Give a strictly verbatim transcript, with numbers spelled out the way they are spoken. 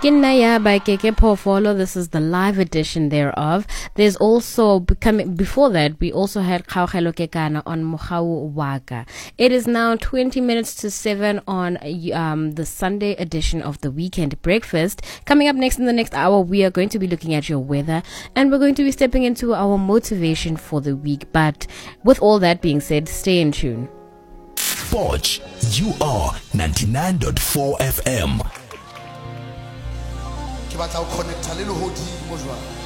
Kinnaya by Keke Pofolo. This is the live edition thereof. There's also becoming before that we also had Khaogelo Kekana on Mohau Waka. It is now twenty minutes to seven on um, the Sunday edition of the Weekend Breakfast. Coming up next in the next hour, we are going to be looking at your weather and we're going to be stepping into our motivation for the week. But with all that being said, stay in tune. Forge, you are ninety-nine point four F M. Ke batla ho connecta le lehodimo jwang.